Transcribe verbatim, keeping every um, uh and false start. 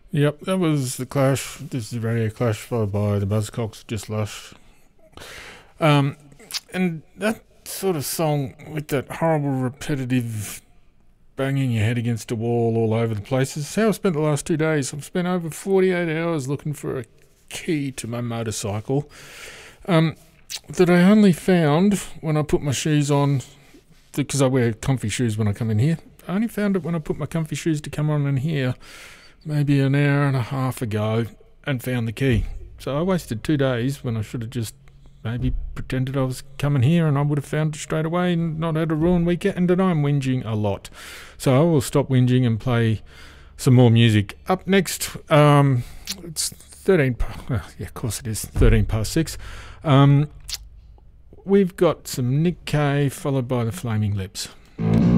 Yep, that was The Clash. This is Radio Clash, followed by the Buzzcocks, Just Lush. Um, and that sort of song with that horrible repetitive banging your head against a wall all over the place is how I spent the last two days. I've spent over forty-eight hours looking for a key to my motorcycle um, that I only found when I put my shoes on, because I wear comfy shoes when I come in here. I only found it when I put my comfy shoes to come on in here maybe an hour and a half ago and found the key. So I wasted two days when I should have just maybe pretended I was coming here and I would have found it straight away and not had a ruined weekend, and I'm whinging a lot. So I will stop whinging and play some more music. Up next, um, it's thirteen, uh, yeah, of course it is, thirteen past six. Um, we've got some Nick Cave followed by the Flaming Lips.